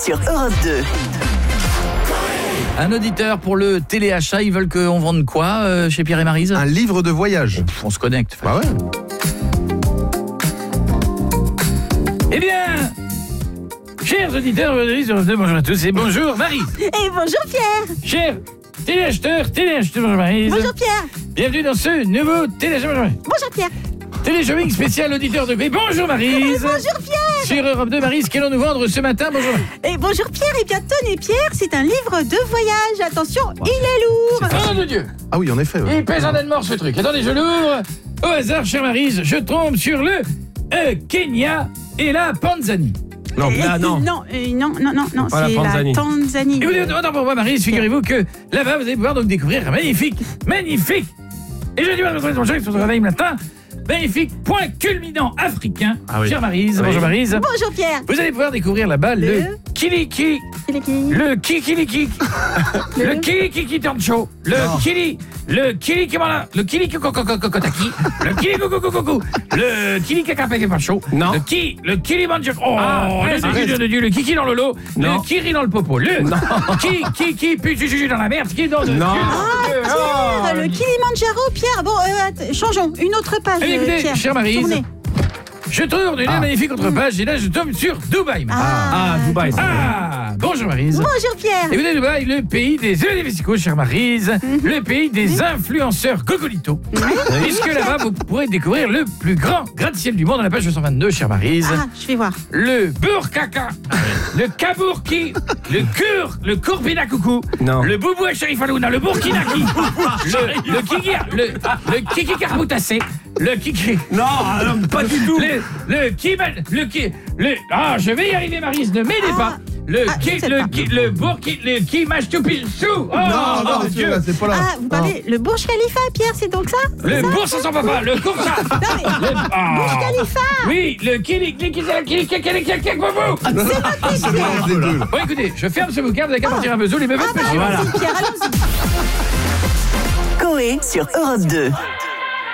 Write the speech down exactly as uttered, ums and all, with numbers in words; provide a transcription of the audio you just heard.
sur Europe deux. Un auditeur pour le téléachat, ils veulent qu'on vende quoi euh, chez Pierre et Maryse? Un livre de voyage. On se connecte. Bah ouais. Eh bien, chers auditeurs, bonjour à tous et bonjour Maryse. Et bonjour Pierre. Chers téléacheteurs, téléacheteurs, bonjour Maryse. Bonjour Pierre. Bienvenue dans ce nouveau téléachat. Bonjour Pierre. Télé-shopping spécial auditeur de P. Bonjour Maryse. Et bonjour Pierre. Sur Europe deux, Maryse, qu'allons-nous vendre ce matin? Bonjour. Et bonjour Pierre. Et bien tenez Pierre, c'est un livre de voyage. Attention, il est lourd. Oh de Dieu. Ah oui, en effet. Ouais. Il pèse un mort ce truc. Attendez, je l'ouvre. Au hasard, chère Maryse, je tombe sur le euh, Kenya et la Tanzanie. Non, Et- là, non. Non, euh, non, non, non, non, Pas la c'est Tanzanie. la Tanzanie. Et vous dites, non, pour moi, Maryse, figurez-vous que là-bas, vous allez pouvoir donc découvrir un magnifique, magnifique. Et je dis, votre son chef sur son réveil matin. Magnifique point culminant africain, Ah oui. chère Maryse. Oui. Bonjour Maryse. Bonjour Pierre. Vous allez pouvoir découvrir là-bas le, Le- Kiliki, Il est qui le Kikiliki, le Le- Kilikiki Tancho, le Non. Kili, le Kilikimala, le Kilikokokokokotaki, le Kilikokokokoko, le Kilikakapakepacho, Non. le Ki, le Kilimanjaro, oh, Ah, le arrête, Dieu arrête. de Dieu, le Kiki dans le lot, Non. le Kiri dans le popo, le Ki, Ki, Ki, puis Juju dans la merde, qui dans le Non. Ah Dieu, Pierre, oh, le Kilimandjaro Pierre. Bon, euh, att- changeons, une autre page Eh, écoutez, euh, Pierre. chère Maryse, Tournez. je tourne une Ah. magnifique autre page et là je tombe sur Dubaï. maintenant. Ah. Ah, Dubaï. c'est Ah, bonjour Maryse. Bonjour Pierre. Écoutez, Dubaï, le pays des œufs des vesicos, chère Maryse, le pays des influenceurs cocolitos. Puisque là-bas, vous pourrez découvrir le plus grand gratte-ciel du monde à la page deux cent vingt-deux, chère Maryse. Ah, je vais voir. Le Burkaka, le Kabourki, le Kur, le Kourbina Coucou, Non. le Boubou Sharif Alouna, le Burkinaki, le, le Kiki, le, le Kiki Karboutassé, le Kiki. Non, non, pas du tout. Le, le qui le qui le ah je vais y arriver Maryse, ne m'aidez Ah. pas. Le Ah, qui je sais le pas. qui le bourki le qui mâche tout pile sous. Oh, non, non, mon c'est Dieu. là, c'est pas là. Ah, vous parlez le Burj Khalifa Pierre, c'est donc ça? Le bourse à son papa, le coursa. Non mais Le ah. Burj Khalifa. Oui, le qui qui qui qui qui qui qui qui bobo. C'est mélange des deux. Bon écoutez, je ferme ce bouquin, vous avez qu'à partir un peu les me Ah faites bah pécher. allons-y Pierre, allons-y. Coé sur Europe deux.